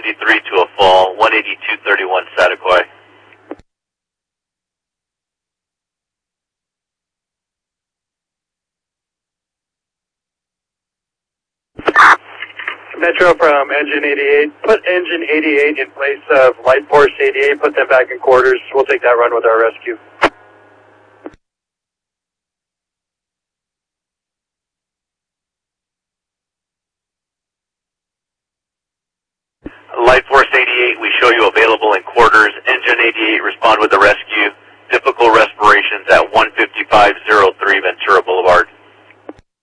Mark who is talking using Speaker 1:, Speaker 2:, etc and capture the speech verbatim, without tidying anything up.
Speaker 1: seventy-three to a full, one eighty-two thirty-one Saticoy.
Speaker 2: Metro from engine eighty-eight. Put engine eighty-eight in place of Light Force eighty-eight. Put them back in quarters. We'll take that run with our rescue.
Speaker 1: Light Force eighty-eight, we show you available in quarters. Engine eighty-eight, respond with the rescue. Typical respirations at one fifty-five oh